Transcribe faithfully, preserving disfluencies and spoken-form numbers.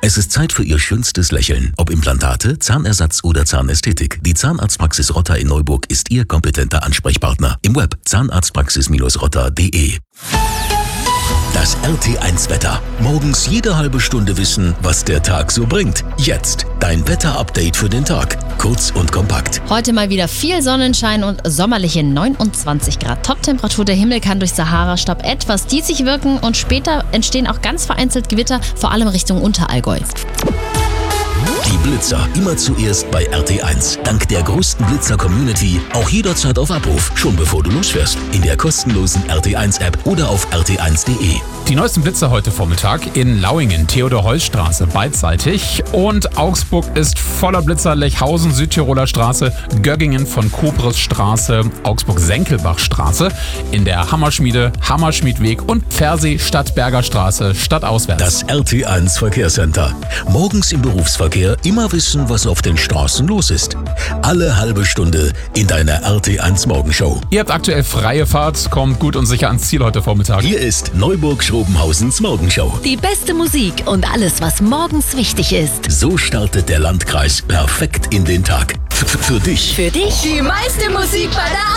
Es ist Zeit für Ihr schönstes Lächeln. Ob Implantate, Zahnersatz oder Zahnästhetik. Die Zahnarztpraxis Rotter in Neuburg ist Ihr kompetenter Ansprechpartner. Im Web zahnarztpraxis rotter punkt de. Das R T eins Wetter. Morgens jede halbe Stunde wissen, was der Tag so bringt. Jetzt dein Wetter-Update für den Tag. Kurz und kompakt. Heute mal wieder viel Sonnenschein und sommerliche neunundzwanzig Grad. Top-Temperatur, der Himmel kann durch Sahara-Staub etwas diesig wirken und später entstehen auch ganz vereinzelt Gewitter, vor allem Richtung Unterallgäu. Die Blitzer immer zuerst bei R T eins. Dank der größten Blitzer-Community auch jederzeit auf Abruf, schon bevor du losfährst. In der kostenlosen R T eins App oder auf r t eins punkt de. Die neuesten Blitzer heute Vormittag in Lauingen, Theodor-Heuss-Straße beidseitig und Augsburg ist voller Blitzer, Lechhausen, Südtiroler Straße, Göggingen von Kobres Straße, Augsburg-Senkelbach-Straße, in der Hammerschmiede, Hammerschmiedweg und Pfersee, Stadtberger Straße, stadtauswärts. Das R T eins Verkehrscenter. Morgens im Berufsverkehr immer wissen, was auf den Straßen los ist. Alle halbe Stunde in deiner R T eins Morgenshow. Ihr habt aktuell freie Fahrt, kommt gut und sicher ans Ziel heute Vormittag. Hier ist Neuburg-Schrobenhausens Morgenshow. Die beste Musik und alles, was morgens wichtig ist. So startet der Landkreis perfekt in den Tag. F- für dich. Für dich die meiste Musik bei der